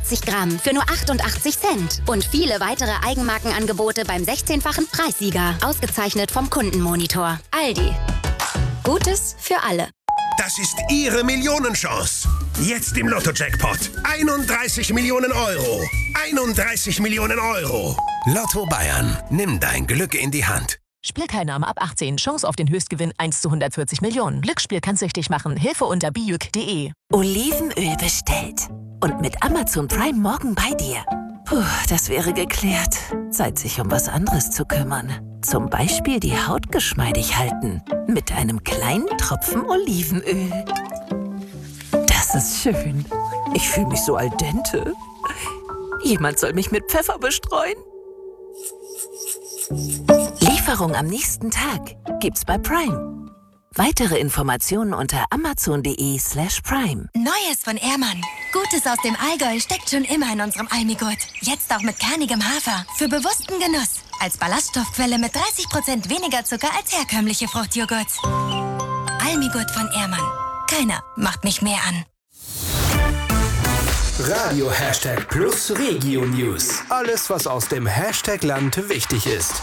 180 Gramm für nur 88 Cent. Und viele weitere Eigenmarkenangebote beim 16-fachen Preissieger. Ausgezeichnet vom Kundenmonitor. Aldi. Gutes für alle. Das ist Ihre Millionenchance. Jetzt im Lotto-Jackpot. 31 Millionen Euro. 31 Millionen Euro. Lotto Bayern. Nimm dein Glück in die Hand. Spielteilnahme ab 18. Chance auf den Höchstgewinn 1 zu 140 Millionen. Glücksspiel kann süchtig machen. Hilfe unter bijuk.de. Olivenöl bestellt. Und mit Amazon Prime morgen bei dir. Puh, das wäre geklärt. Zeit, sich um was anderes zu kümmern. Zum Beispiel die Haut geschmeidig halten. Mit einem kleinen Tropfen Olivenöl. Das ist schön. Ich fühle mich so al dente. Jemand soll mich mit Pfeffer bestreuen. Lieferung am nächsten Tag gibt's bei Prime. Weitere Informationen unter amazon.de/prime. Neues von Ehrmann. Gutes aus dem Allgäu steckt schon immer in unserem Almigurt. Jetzt auch mit kernigem Hafer. Für bewussten Genuss. Als Ballaststoffquelle mit 30% weniger Zucker als herkömmliche Fruchtjoghurts. Almigurt von Ehrmann. Keiner macht mich mehr an. Radio #Plus Regio News. Alles, was aus dem Hashtag-Land wichtig ist.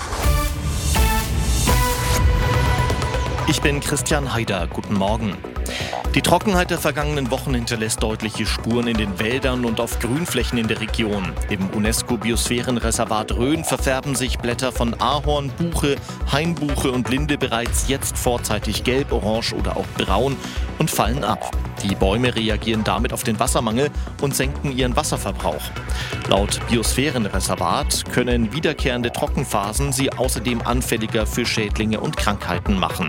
Ich bin Christian Haider. Guten Morgen. Die Trockenheit der vergangenen Wochen hinterlässt deutliche Spuren in den Wäldern und auf Grünflächen in der Region. Im UNESCO-Biosphärenreservat Rhön verfärben sich Blätter von Ahorn, Buche, Hainbuche und Linde bereits jetzt vorzeitig gelb, orange oder auch braun und fallen ab. Die Bäume reagieren damit auf den Wassermangel und senken ihren Wasserverbrauch. Laut Biosphärenreservat können wiederkehrende Trockenphasen sie außerdem anfälliger für Schädlinge und Krankheiten machen.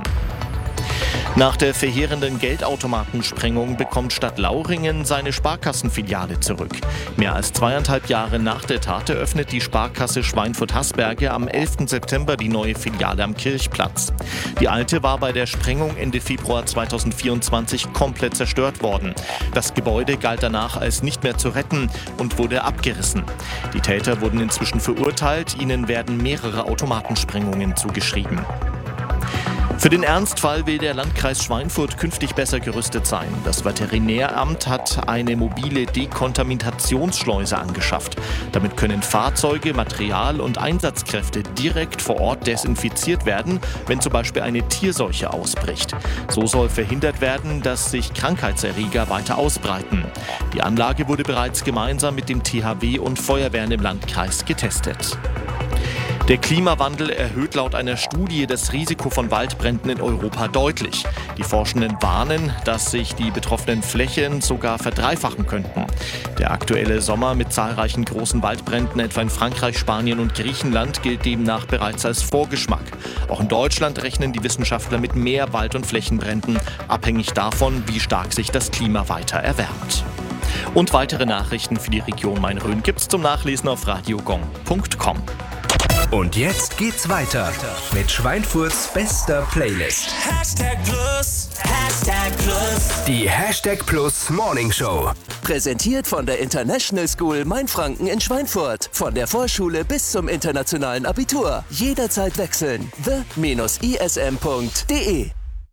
Nach der verheerenden Geldautomatensprengung bekommt Stadt Lauringen seine Sparkassenfiliale zurück. Mehr als 2,5 Jahre nach der Tat eröffnet die Sparkasse Schweinfurt-Hasberge am 11. September die neue Filiale am Kirchplatz. Die alte war bei der Sprengung Ende Februar 2024 komplett zerstört worden. Das Gebäude galt danach als nicht mehr zu retten und wurde abgerissen. Die Täter wurden inzwischen verurteilt, ihnen werden mehrere Automatensprengungen zugeschrieben. Für den Ernstfall will der Landkreis Schweinfurt künftig besser gerüstet sein. Das Veterinäramt hat eine mobile Dekontaminationsschleuse angeschafft. Damit können Fahrzeuge, Material und Einsatzkräfte direkt vor Ort desinfiziert werden, wenn zum Beispiel eine Tierseuche ausbricht. So soll verhindert werden, dass sich Krankheitserreger weiter ausbreiten. Die Anlage wurde bereits gemeinsam mit dem THW und Feuerwehren im Landkreis getestet. Der Klimawandel erhöht laut einer Studie das Risiko von Waldbränden in Europa deutlich. Die Forschenden warnen, dass sich die betroffenen Flächen sogar verdreifachen könnten. Der aktuelle Sommer mit zahlreichen großen Waldbränden, etwa in Frankreich, Spanien und Griechenland, gilt demnach bereits als Vorgeschmack. Auch in Deutschland rechnen die Wissenschaftler mit mehr Wald- und Flächenbränden, abhängig davon, wie stark sich das Klima weiter erwärmt. Und weitere Nachrichten für die Region Main-Rhön gibt's zum Nachlesen auf radiogong.com. Und jetzt geht's weiter mit Schweinfurts bester Playlist. #Plus. Die #Plus Morning Show. Präsentiert von der International School Mainfranken in Schweinfurt. Von der Vorschule bis zum internationalen Abitur. Jederzeit wechseln. the-ism.de